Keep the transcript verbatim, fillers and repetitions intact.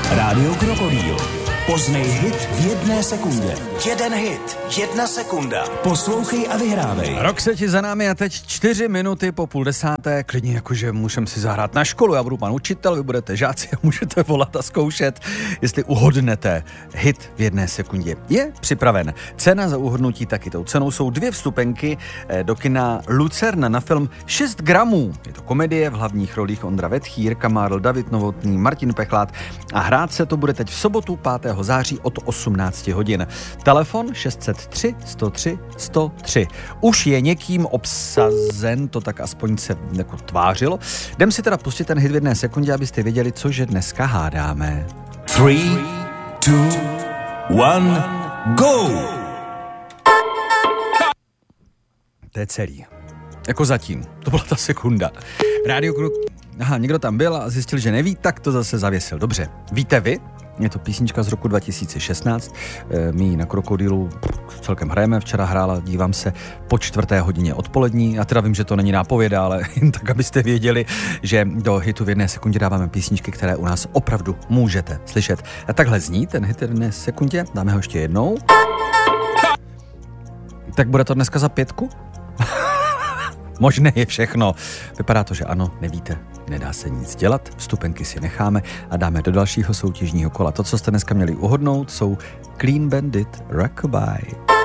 Rádio Krokodýl. Poznej hit v jedné sekundě. Jeden hit, jedna sekunda. Poslouchej a vyhrávej. Rok se ti za námi a teď čtyři minuty po půl desáté. Klidně jakože můžem si zahrát na školu. Já budu pan učitel, vy budete žáci a můžete volat a zkoušet, jestli uhodnete hit v jedné sekundě. Je připraven. Cena za uhodnutí taky. Tou cenou jsou dvě vstupenky do kina Lucerna na film šest gramů. Je to komedie, v hlavních rolích Ondra Vetchý, Jirka Mádl, David Novotný, Martin Pechlát a hrát se to bude teď v sobotu pátého září od osmnáct hodin. Telefon šest set tři sto tři sto tři. Už je někým obsazen, to tak aspoň se jako tvářilo. Jdem si teda pustit ten hit v jedné sekundě, abyste věděli, cože dneska hádáme. tři, dva, jedna, go! To je celý. Jako zatím. To byla ta sekunda. Rádio Krok... Aha, někdo tam byl a zjistil, že neví, tak to zase zavěsil. Dobře. Víte vy? Je to písnička z roku dva tisíce šestnáct. My ji na Krokodýlu celkem hrajeme. Včera hrála, dívám se, po čtvrté hodině odpolední. Já teda vím, že to není nápověda, ale jen tak, abyste věděli, že do hitu v jedné sekundě dáváme písničky, které u nás opravdu můžete slyšet. A takhle zní ten hit v jedné sekundě. Dáme ho ještě jednou. Tak bude to dneska za pětku? Možné je všechno. Vypadá to, že ano, nevíte. Nedá se nic dělat, vstupenky si necháme a dáme do dalšího soutěžního kola. To, co jste dneska měli uhodnout, jsou Clean Bandit Rockabye.